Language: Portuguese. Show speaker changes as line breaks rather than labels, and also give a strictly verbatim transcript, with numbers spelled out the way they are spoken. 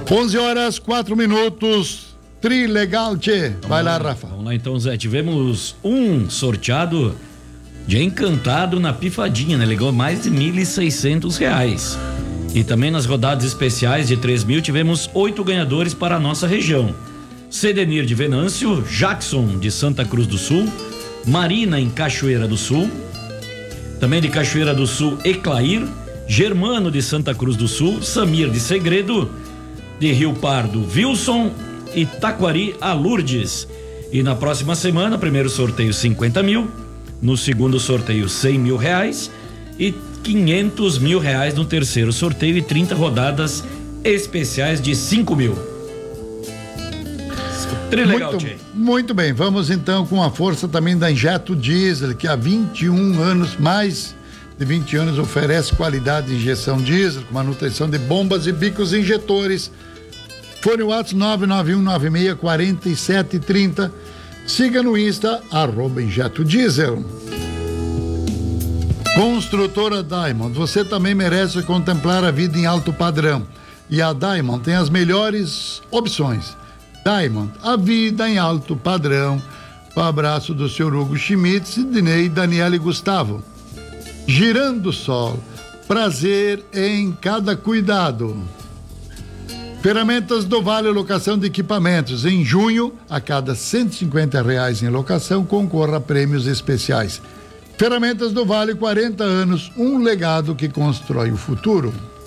onze horas, quatro minutos. Trilegal, tchê. Vai lá, Rafa.
Vamos lá então, Zé. Tivemos um sorteado de Encantado na Pifadinha, né? Ligou mais de mil e seiscentos reais. E também nas rodadas especiais de três mil tivemos oito ganhadores para a nossa região. Cedenir de Venâncio, Jackson de Santa Cruz do Sul, Marina em Cachoeira do Sul, também de Cachoeira do Sul, Eclair, Germano de Santa Cruz do Sul, Samir de Segredo, de Rio Pardo, Wilson e Taquari, a Lourdes. E na próxima semana, primeiro sorteio cinquenta mil, no segundo sorteio cem mil reais e quinhentos mil reais no terceiro sorteio e trinta rodadas especiais de cinco mil. Trilegal,
muito, muito bem, vamos então com a força também da Injeto Diesel, que há vinte e um anos, mais de vinte anos, oferece qualidade de injeção diesel, com manutenção de bombas e bicos injetores. Fone WhatsApp nove nove um nove seis quatro sete três zero. Siga no Insta, arroba Injeto Diesel. Construtora Diamond, você também merece contemplar a vida em alto padrão. E a Diamond tem as melhores opções. Diamond, a vida em alto padrão. O abraço do senhor Hugo Schmitz, Dinei, Daniela e Gustavo. Girando Sol, prazer em cada cuidado. Ferramentas do Vale, locação de equipamentos. Em junho, a cada cento e cinquenta reais em locação, concorra a prêmios especiais. Ferramentas do Vale, quarenta anos, um legado que constrói o futuro.